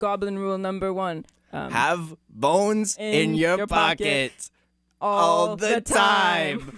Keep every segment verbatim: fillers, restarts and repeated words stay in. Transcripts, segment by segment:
goblin rule number one. Um, Have bones in, in your, your pocket, pocket all the, the time. time.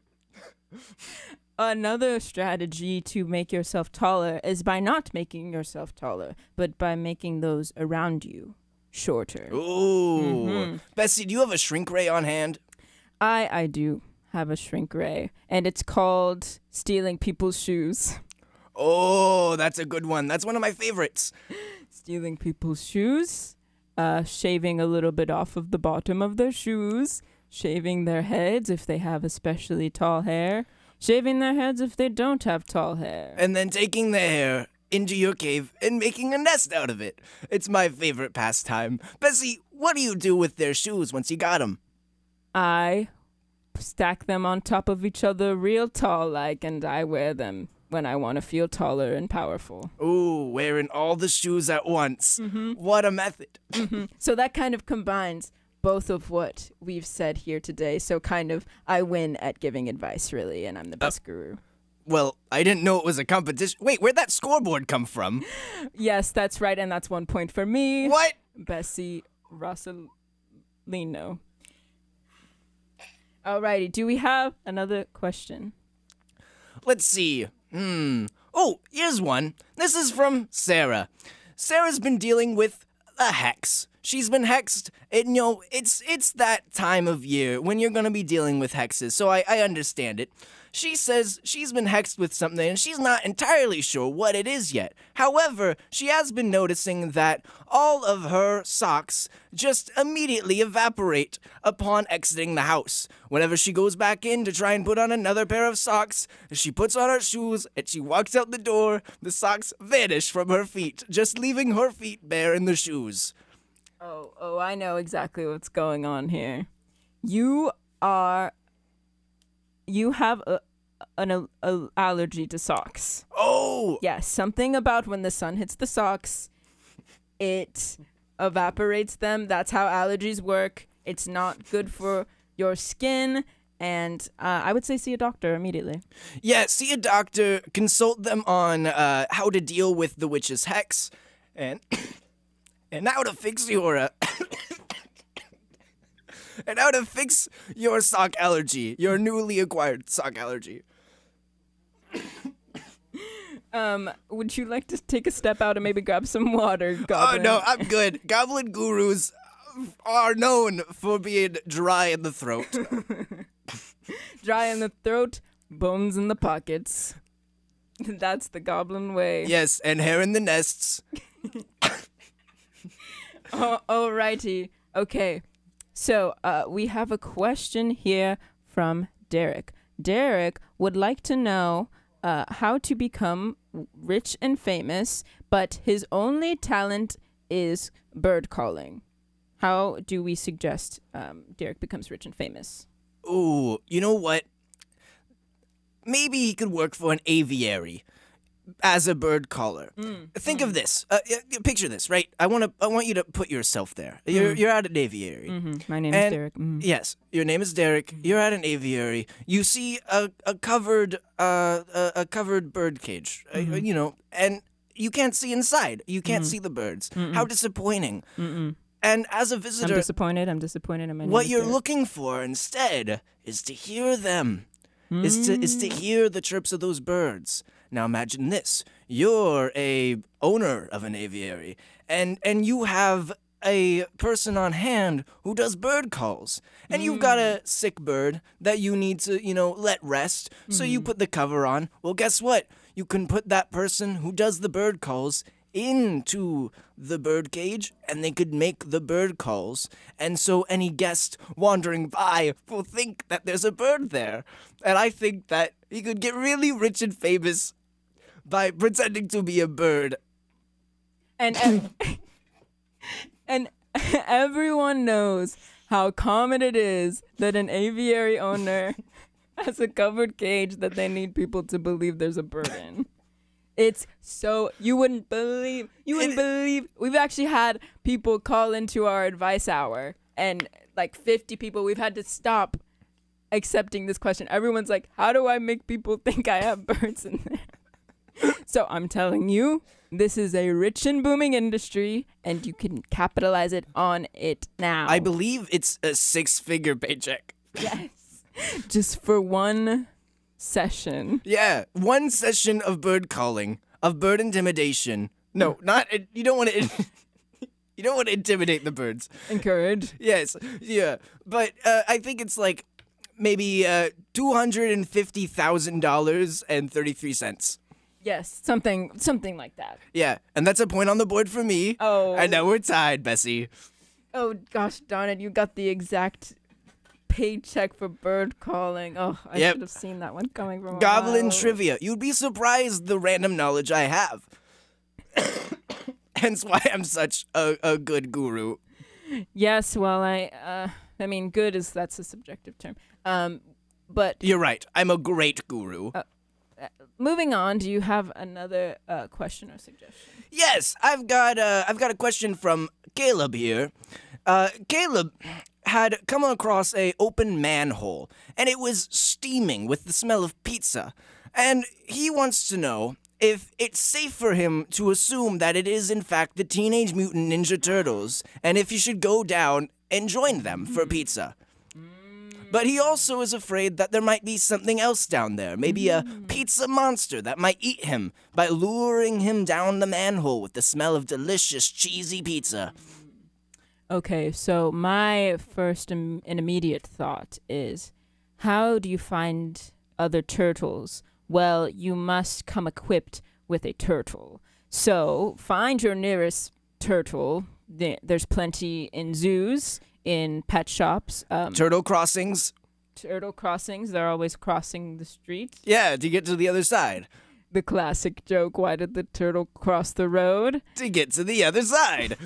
Another strategy to make yourself taller is by not making yourself taller, but by making those around you shorter. Ooh. Mm-hmm. Bessie, do you have a shrink ray on hand? I I do have a shrink ray, and it's called stealing people's shoes. Oh, that's a good one. That's one of my favorites. Stealing people's shoes, uh, shaving a little bit off of the bottom of their shoes, shaving their heads if they have especially tall hair, shaving their heads if they don't have tall hair. And then taking the hair into your cave and making a nest out of it. It's my favorite pastime. Bessie, what do you do with their shoes once you got them? I stack them on top of each other real tall like, and I wear them when I want to feel taller and powerful. Ooh, wearing all the shoes at once. Mm-hmm. What a method. Mm-hmm. So that kind of combines both of what we've said here today. So kind of I win at giving advice, really, and I'm the best uh, guru. Well, I didn't know it was a competition. Wait, where'd that scoreboard come from? Yes, that's right, and that's one point for me. What? Bessie Rossellino. Alrighty, do we have another question? Let's see. Hmm. Oh, here's one. This is from Sarah. Sarah's been dealing with a hex. She's been hexed. And, you know, it's it's that time of year when you're going to be dealing with hexes, so I, I understand it. She says she's been hexed with something and she's not entirely sure what it is yet. However, she has been noticing that all of her socks just immediately evaporate upon exiting the house. Whenever she goes back in to try and put on another pair of socks, she puts on her shoes and she walks out the door, the socks vanish from her feet, just leaving her feet bare in the shoes. Oh, oh, I know exactly what's going on here. You are... You have a, an a, a allergy to socks. Oh! Yes, something about when the sun hits the socks, it evaporates them. That's how allergies work. It's not good for your skin, and uh, I would say see a doctor immediately. Yeah, see a doctor, consult them on uh, how to deal with the witch's hex, and and how to fix your... Uh, and how to fix your sock allergy, your newly acquired sock allergy. um, would you like to take a step out and maybe grab some water, Goblin? Oh, no, I'm good. Goblin gurus are known for being dry in the throat. Dry in the throat, bones in the pockets. That's the Goblin way. Yes, and hair in the nests. oh, alrighty. Okay. So, uh, we have a question here from Derek. Derek would like to know uh, how to become rich and famous, but his only talent is bird calling. How do we suggest um, Derek becomes rich and famous? Ooh, you know what? Maybe he could work for an aviary as a bird caller. Mm, Think mm. of this. Uh, picture this, right? I want to. I want you to put yourself there. You're Mm. you're at an aviary. Mm-hmm. My name And- is Derek. Mm. Yes, your name is Derek. You're at an aviary. You see a a covered uh a, a covered bird cage. uh, Mhm. you know, and you can't see inside. You can't Mhm. see the birds. Mm-mm. How disappointing. Mm-mm. And as a I'm visitor, disappointed. I'm disappointed in my name what is you're Derek. looking for instead is to hear them. Is to is to hear the chirps of those birds. Now imagine this. You're a owner of an aviary and and you have a person on hand who does bird calls. And you've got a sick bird that you need to, you know, let rest. So you put the cover on. Well, guess what? You can put that person who does the bird calls into the bird cage and they could make the bird calls. And so any guest wandering by will think that there's a bird there. And I think that he could get really rich and famous by pretending to be a bird. And and, and everyone knows how common it is that an aviary owner has a covered cage that they need people to believe there's a bird in. It's so, you wouldn't believe, you wouldn't It- believe. We've actually had people call into our advice hour, and like fifty people, we've had to stop accepting this question. Everyone's like, how do I make people think I have birds in there? So I'm telling you, this is a rich and booming industry, and you can capitalize it on it now. I believe it's a six-figure paycheck. Yes. Just for one session. Yeah, one session of bird calling, of bird intimidation. No, not you don't want to. You don't want to intimidate the birds. Encourage. Yes, yeah, but uh, I think it's like maybe uh, two hundred and fifty thousand dollars and thirty-three cents. Yes, something, something like that. Yeah, and that's a point on the board for me. Oh. And now we're tied, Bessie. Oh gosh darn it! You got the exact paycheck for bird calling. Oh, I Yep. should have seen that one coming from a Goblin mile. trivia. You'd be surprised the random knowledge I have. Hence why I'm such a, a good guru. Yes, well, I, uh, I mean, good is that's a subjective term. Um, but You're right. I'm a great guru. Uh, moving on, do you have another uh, question or suggestion? Yes, I've got uh, I've got a question from Caleb here. Uh, Caleb had come across a open manhole, and it was steaming with the smell of pizza. And he wants to know if it's safe for him to assume that it is in fact the Teenage Mutant Ninja Turtles, and if he should go down and join them for pizza. But he also is afraid that there might be something else down there, maybe a pizza monster that might eat him by luring him down the manhole with the smell of delicious cheesy pizza. Okay, so my first Im- and immediate thought is, how do you find other turtles? Well, you must come equipped with a turtle. So find your nearest turtle. Th- There's plenty in zoos, in pet shops. Um, Turtle crossings? turtle crossings, they're always crossing the street. Yeah, to get to the other side. The classic joke, why did the turtle cross the road? To get to the other side.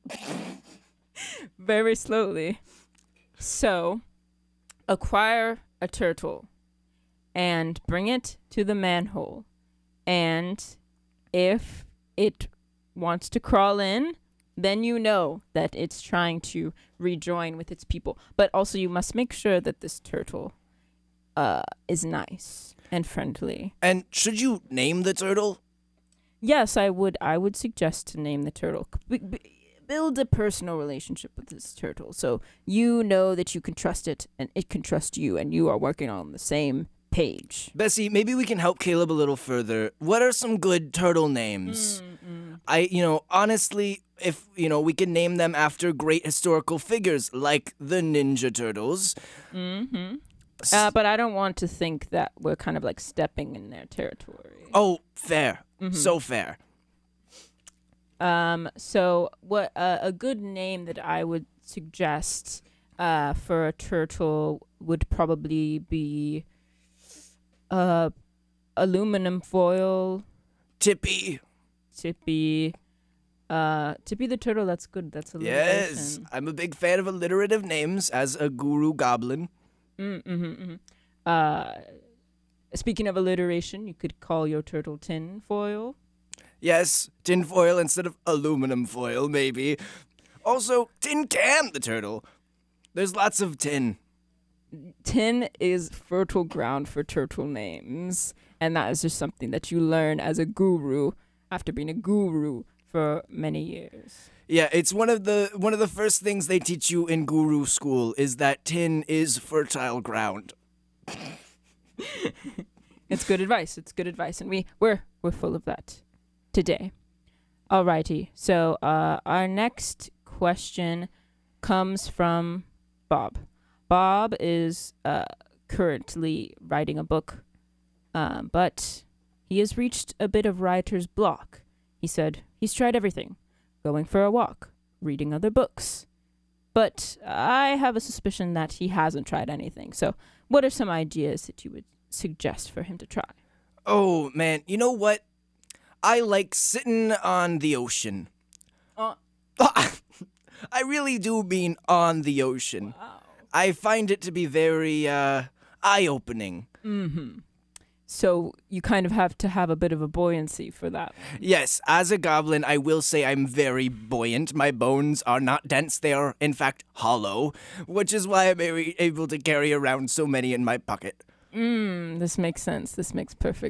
Very slowly. So, acquire a turtle and bring it to the manhole. And if it wants to crawl in, then you know that it's trying to rejoin with its people. But also, you must make sure that this turtle uh, is nice and friendly. And should you name the turtle? Yes, I would. I would suggest to name the turtle. B- b- build a personal relationship with this turtle, so you know that you can trust it, and it can trust you, and you are working on the same page. Bessie, maybe we can help Caleb a little further. What are some good turtle names? Mm-mm. I, you know, honestly, if, you know, we can name them after great historical figures like the Ninja Turtles. Mm-hmm. Uh, but I don't want to think that we're kind of like stepping in their territory. Oh, fair. Mhm. So fair. Um. So, what uh, a good name that I would suggest uh, for a turtle would probably be uh, aluminum foil, Tippy. Tippy. Uh, Tippy the turtle. That's good. That's alliteration. Yes, I'm a big fan of alliterative names as a guru goblin. Mm, mm-hmm, mm-hmm. Uh, speaking of alliteration, you could call your turtle tin foil. Yes, tin foil instead of aluminum foil, maybe. Also, Tin Can the turtle. There's lots of tin. Tin is fertile ground for turtle names, and that is just something that you learn as a guru after being a guru for many years. Yeah, it's one of the one of the first things they teach you in guru school is that tin is fertile ground. It's good advice. It's good advice, and we we're we're full of that today. Alrighty. So uh, our next question comes from Bob. Bob is uh, currently writing a book, um, but he has reached a bit of writer's block. He said he's tried everything, going for a walk, reading other books. But I have a suspicion that he hasn't tried anything. So what are some ideas that you would suggest for him to try? Oh, man, you know what? I like sitting on the ocean. Uh, I really do mean on the ocean. wow. I find it to be very uh, eye-opening. Mm-hmm. So you kind of have to have a bit of a buoyancy for that. Yes, as a goblin, I will say I'm very buoyant. My bones are not dense, they are, in fact, hollow, which is why I'm a- able to carry around so many in my pocket. Mm, this makes sense. This makes perfect,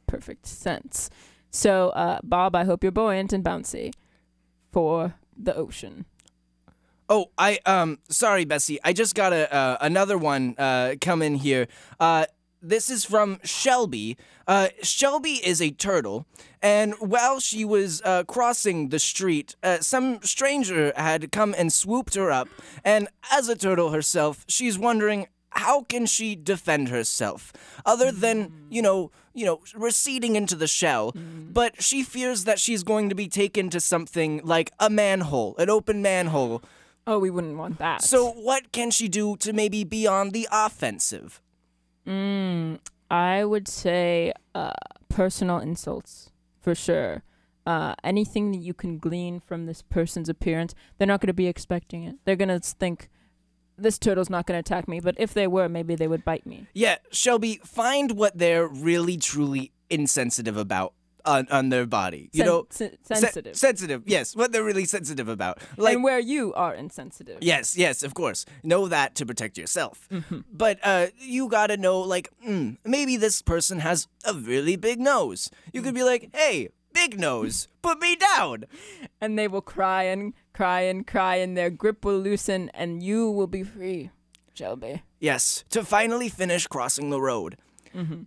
perfect sense. So, uh, Bob, I hope you're buoyant and bouncy for the ocean. Oh, I um sorry, Bessie. I just got a uh, another one uh come in here. Uh this is from Shelby. Uh Shelby is a turtle, and while she was uh crossing the street, uh, some stranger had come and swooped her up, and as a turtle herself, she's wondering how can she defend herself other than, you know, you know, receding into the shell, but she fears that she's going to be taken to something like a manhole, an open manhole. Oh, we wouldn't want that. So what can she do to maybe be on the offensive? Mm, I would say uh, personal insults, for sure. Uh, anything that you can glean from this person's appearance, they're not going to be expecting it. They're going to think, this turtle's not going to attack me, but if they were, maybe they would bite me. Yeah, Shelby, find what they're really, truly insensitive about on, on their body. You Sen- know, sen- se- sensitive. sensitive, yes, what they're really sensitive about. Like, And where you are insensitive. yes, yes, of course. Know that to protect yourself. Mm-hmm. But uh, you gotta know, like, mm, maybe this person has a really big nose. You could be like, hey, big nose, put me down. And they will cry and cry and cry, and their grip will loosen, and you will be free, Shelby. Yes, to finally finish crossing the road. Mm-hmm.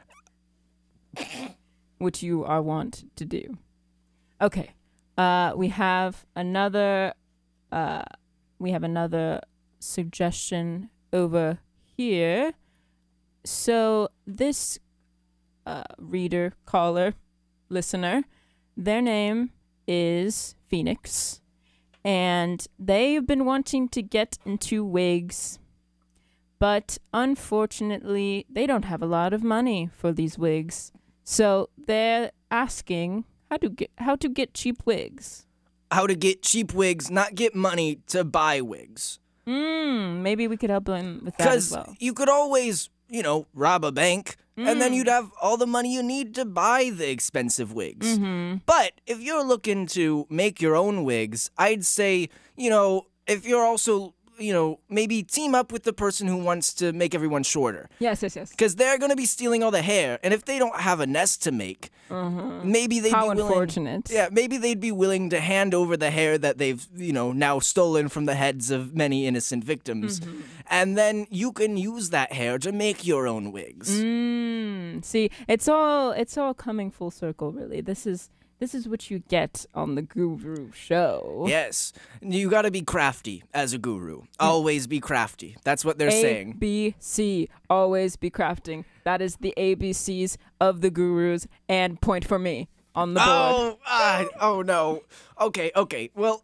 Which you are wont to do. Okay, uh, we have another. Uh, we have another suggestion over here. So this uh, reader, caller, listener, their name is Phoenix, and they've been wanting to get into wigs, but unfortunately, they don't have a lot of money for these wigs. So they're asking how to get how to get cheap wigs. How to get cheap wigs, not get money to buy wigs. Mm, maybe we could help them with that as Because well. you could always, you know, rob a bank, and then you'd have all the money you need to buy the expensive wigs. Mm-hmm. But if you're looking to make your own wigs, I'd say, you know, if you're also, you know, maybe team up with the person who wants to make everyone shorter. Yes, yes, yes. Because they're going to be stealing all the hair, and if they don't have a nest to make, maybe they'd How be willing... unfortunate. Yeah, maybe they'd be willing to hand over the hair that they've, you know, now stolen from the heads of many innocent victims. And then you can use that hair to make your own wigs. Mm, see, it's all it's all coming full circle, really. This is this is what you get on the Guru Show. Yes, you got to be crafty as a guru. Always be crafty. That's what they're A, saying. B, C. Always be crafting. That is the A B Cs of the gurus, and point for me on the board. Oh, ah, oh no. Okay, okay. Well,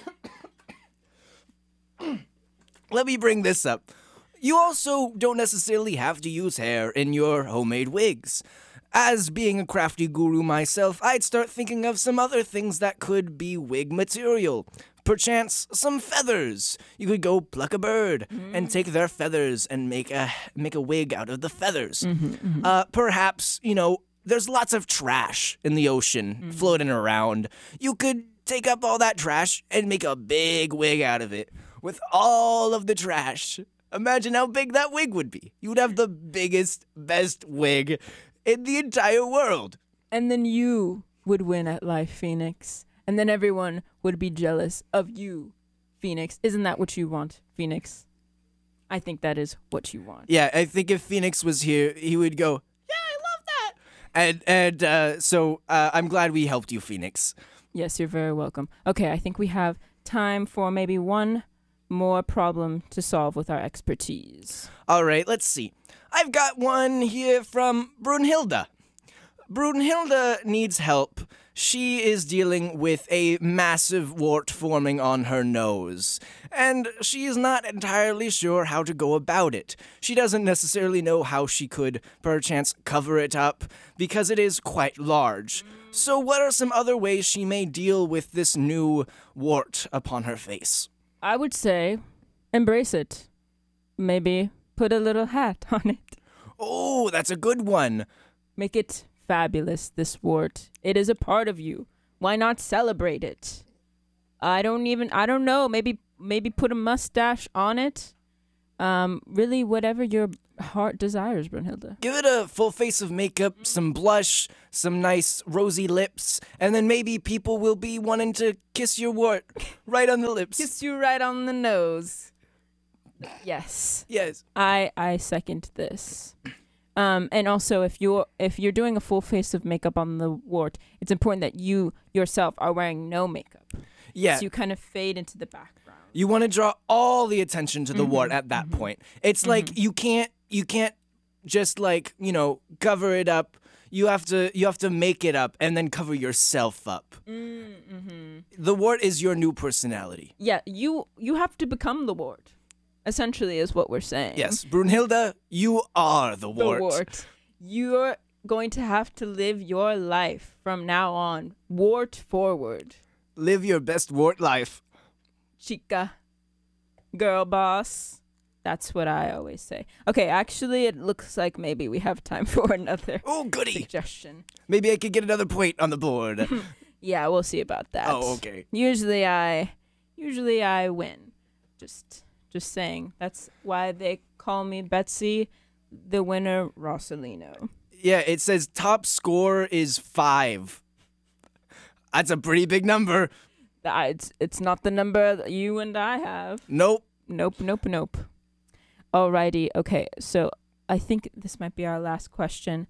let me bring this up. You also don't necessarily have to use hair in your homemade wigs. As being a crafty guru myself, I'd start thinking of some other things that could be wig material. Perchance some feathers. You could go pluck a bird and take their feathers and make a make a wig out of the feathers. Uh, perhaps, you know, there's lots of trash in the ocean floating around. You could take up all that trash and make a big wig out of it with all of the trash. Imagine how big that wig would be. You would have the biggest, best wig in the entire world. And then you would win at life, Phoenix. And then everyone would be jealous of you, Phoenix. Isn't that what you want, Phoenix? I think that is what you want. Yeah, I think if Phoenix was here, he would go, yeah, I love that. And and uh, so uh, I'm glad we helped you, Phoenix. Yes, you're very welcome. Okay, I think we have time for maybe one more problem to solve with our expertise. All right, let's see. I've got one here from Brunhilde. Brunhilde needs help. She is dealing with a massive wart forming on her nose, and she is not entirely sure how to go about it. She doesn't necessarily know how she could, perchance, cover it up, because it is quite large. So what are some other ways she may deal with this new wart upon her face? I would say embrace it. Maybe put a little hat on it. Oh, that's a good one. Make it fabulous, this wart. It is a part of you. Why not celebrate it? I don't even, I don't know, maybe maybe put a mustache on it. Um, really, whatever your heart desires, Brunhilde. Give it a full face of makeup, some blush, some nice rosy lips, and then maybe people will be wanting to kiss your wart right on the lips. Kiss you right on the nose. Yes. Yes. I I second this. Um, and also, if you're if you're doing a full face of makeup on the wart, it's important that you yourself are wearing no makeup. Yeah. So you kind of fade into the background. You want to draw all the attention to the Mm-hmm. wart at that point. It's like you can't you can't just like, you know, cover it up. You have to you have to make it up and then cover yourself up. Mm-hmm. The wart is your new personality. Yeah, you you have to become the wart. Essentially, is what we're saying. Yes, Brunhilde, you are the The wart. wart. You're going to have to live your life from now on, wart forward. Live your best wart life. Chica. Girl boss. That's what I always say. Okay, actually, it looks like maybe we have time for another Oh, goody. suggestion. Maybe I could get another point on the board. Yeah, we'll see about that. Oh, okay. Usually I usually I win. Just just saying. That's why they call me Betsy, the winner Rosalino. Yeah, it says top score is five. That's a pretty big number. Ah, It's it's not the number that you and I have. Nope. Nope, nope, nope. Alrighty, okay. So I think this might be our last question.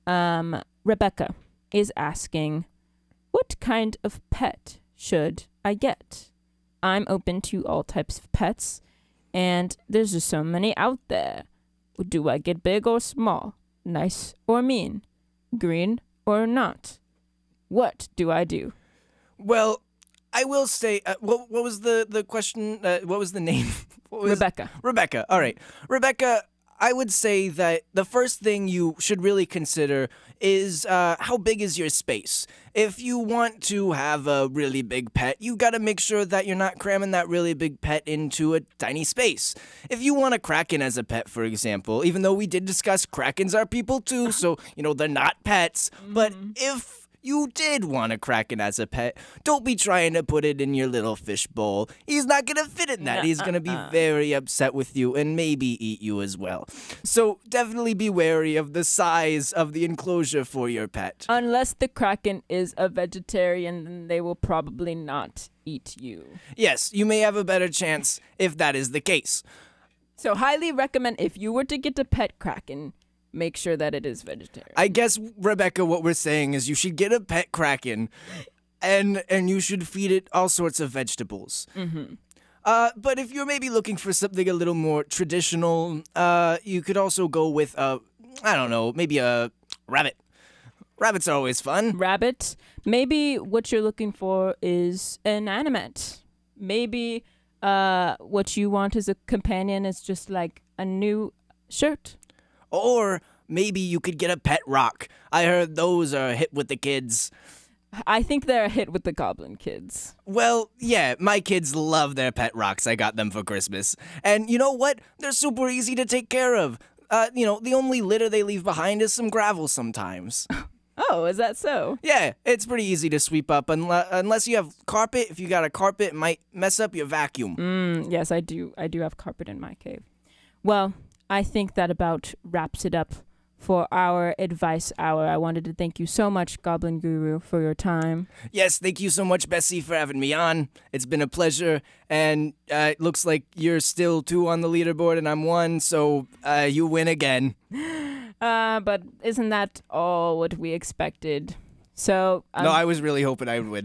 Um, Rebecca is asking, what kind of pet should I get? I'm open to all types of pets, and there's just so many out there. Do I get big or small? Nice or mean? Green or not? What do I do? Well, I will say, uh, what, what was the, the question? Uh, what was the name? What was Rebecca. Rebecca. All right. Rebecca, I would say that the first thing you should really consider is uh, how big is your space? If you want to have a really big pet, you got to make sure that you're not cramming that really big pet into a tiny space. If you want a kraken as a pet, for example, even though we did discuss krakens are people too, so, you know, they're not pets, but if you did want a kraken as a pet, don't be trying to put it in your little fish bowl. He's not going to fit in that. He's going to be very upset with you and maybe eat you as well. So definitely be wary of the size of the enclosure for your pet. Unless the kraken is a vegetarian, then they will probably not eat you. Yes, you may have a better chance if that is the case. So highly recommend if you were to get a pet kraken, make sure that it is vegetarian. I guess, Rebecca, what we're saying is you should get a pet kraken and and you should feed it all sorts of vegetables. Mm-hmm. Uh, but if you're maybe looking for something a little more traditional, uh, you could also go with, uh, I don't know, maybe a rabbit. Rabbits are always fun. Rabbit. Maybe what you're looking for is an animate. Maybe uh, what you want as a companion is just like a new shirt. Or maybe you could get a pet rock. I heard those are a hit with the kids. I think they're a hit with the goblin kids. Well, yeah, my kids love their pet rocks. I got them for Christmas. And you know what? They're super easy to take care of. Uh, you know, the only litter they leave behind is some gravel sometimes. Oh, is that so? Yeah, it's pretty easy to sweep up unless, unless you have carpet. If you got a carpet, it might mess up your vacuum. Mm, yes, I do. I do have carpet in my cave. Well, I think that about wraps it up for our advice hour. I wanted to thank you so much, Goblin Guru, for your time. Yes, thank you so much, Bessie, for having me on. It's been a pleasure, and uh, it looks like you're still two on the leaderboard and I'm one, so uh, you win again. Uh, but isn't that all what we expected? So, um, No, I was really hoping I would win.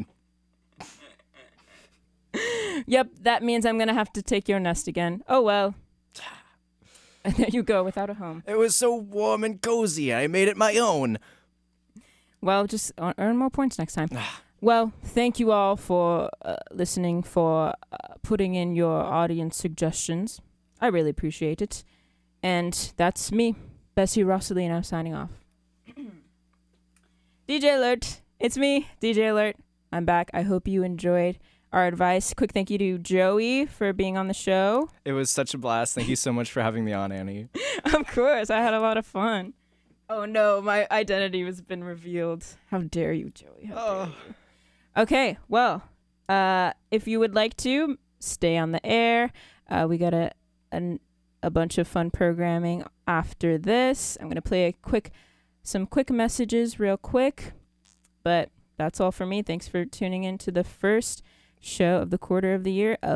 Yep, that means I'm gonna have to take your nest again. Oh well. And there you go, without a home. It was so warm and cozy. I made it my own. Well, just ear- earn more points next time. Well, thank you all for uh, listening, for uh, putting in your audience suggestions. I really appreciate it. And that's me, Bessie Rosalino, signing off. D J Alert, it's me, D J Alert. I'm back. I hope you enjoyed our advice. Quick thank you to Joey for being on the show. It was such a blast. Thank you so much for having me on, Annie. Of course, I had a lot of fun. Oh no, my identity has been revealed. How dare you, Joey? How Oh. dare you? Okay, well, uh, if you would like to stay on the air, uh, we got a, an, a a bunch of fun programming after this. I'm going to play a quick, some quick messages real quick. But that's all for me. Thanks for tuning in to the first show of the quarter of the year of